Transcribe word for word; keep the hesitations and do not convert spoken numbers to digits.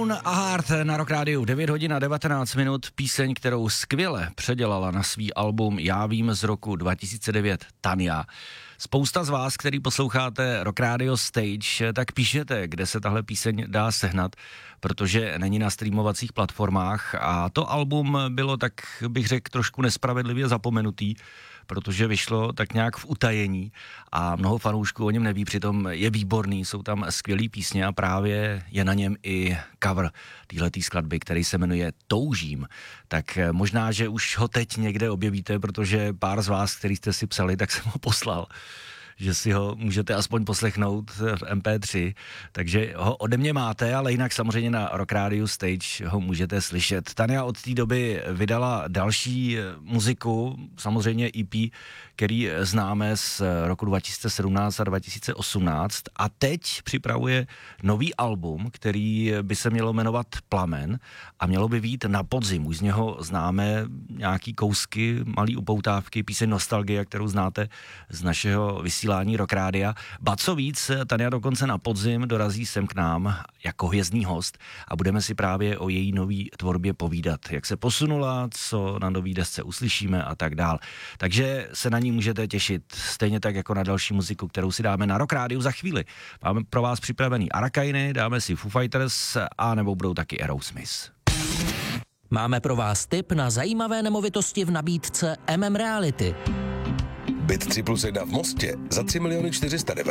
Stone a Heart na Rock Rádiu, devět hodin a devatenáct minut, píseň, kterou skvěle předělala na svý album Já vím z roku dva tisíce devět Tania. Spousta z vás, který posloucháte Rock Radio Stage, tak píšete, kde se tahle píseň dá sehnat, protože není na streamovacích platformách a to album bylo, tak bych řekl, trošku nespravedlivě zapomenutý, protože vyšlo tak nějak v utajení a mnoho fanoušků o něm neví, přitom je výborný, jsou tam skvělý písně a právě je na něm i cover téhletý skladby, který se jmenuje Toužím. Tak možná, že už ho teď někde objevíte, protože pár z vás, který jste si psali, tak jsem ho poslal, že si ho můžete aspoň poslechnout v em pé tři, takže ho ode mě máte, ale jinak samozřejmě na Rock Radio Stage ho můžete slyšet. Tania od té doby vydala další muziku, samozřejmě í pé, který známe z roku dva tisíce sedmnáct a dva tisíce osmnáct a teď připravuje nový album, který by se mělo jmenovat Plamen a mělo by vyjít na podzim. Už z něho známe nějaký kousky, malý upoutávky, píseň Nostalgie, kterou znáte z našeho vysílání Rock Rádia. Ba co víc, Tania dokonce na podzim dorazí sem k nám jako hvězdný host a budeme si právě o její nový tvorbě povídat, jak se posunula, co na nový desce uslyšíme a tak dál. Takže se na ní můžete těšit, stejně tak jako na další muziku, kterou si dáme na Rock Rádiu za chvíli. Máme pro vás připravený Arakainy, dáme si Foo Fighters a nebo budou taky Aerosmith. Máme pro vás tip na zajímavé nemovitosti v nabídce em em Reality. Byt tři plus jedna v Mostě za tři miliony čtyři sta